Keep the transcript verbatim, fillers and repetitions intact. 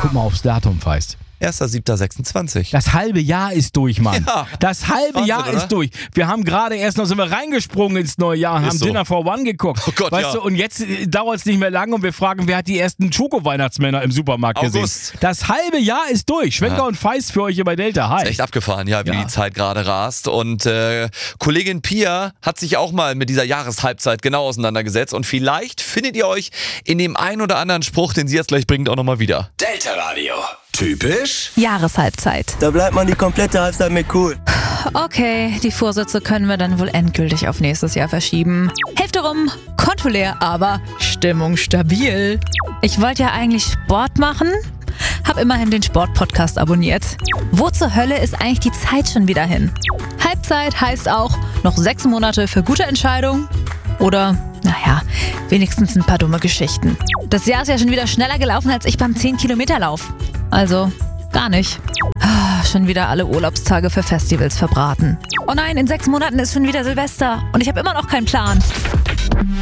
Guck mal aufs Datum, Feist. erster siebter sechsundzwanzig. Das halbe Jahr ist durch, Mann. Ja. Das halbe Wahnsinn, Jahr oder? ist durch. Wir haben gerade erst noch, sind wir reingesprungen ins neue Jahr und Ist haben so. Dinner for One geguckt. Oh Gott, weißt ja. du, und jetzt äh, dauert es nicht mehr lange und wir fragen, wer hat die ersten Schoko-Weihnachtsmänner im Supermarkt August. gesehen. Das halbe Jahr ist durch. Schwenker Ja. und Feist für euch hier bei Delta. Hi. Echt abgefahren, ja, wie Ja. die Zeit gerade rast. Und äh, Kollegin Pia hat sich auch mal mit dieser Jahreshalbzeit genau auseinandergesetzt. Und vielleicht findet ihr euch in dem einen oder anderen Spruch, den sie jetzt gleich bringt, auch nochmal wieder. Delta Radio. Typisch? Jahreshalbzeit. Da bleibt man die komplette Halbzeit mit cool. Okay, die Vorsätze können wir dann wohl endgültig auf nächstes Jahr verschieben. Hälfte rum, Konto leer, aber Stimmung stabil. Ich wollte ja eigentlich Sport machen, hab immerhin den Sport-Podcast abonniert. Wo zur Hölle ist eigentlich die Zeit schon wieder hin? Halbzeit heißt auch noch sechs Monate für gute Entscheidungen oder, naja, wenigstens ein paar dumme Geschichten. Das Jahr ist ja schon wieder schneller gelaufen als ich beim zehn-Kilometer-Lauf. Also, gar nicht. Ah, schon wieder alle Urlaubstage für Festivals verbraten. Oh nein, in sechs Monaten ist schon wieder Silvester und ich habe immer noch keinen Plan.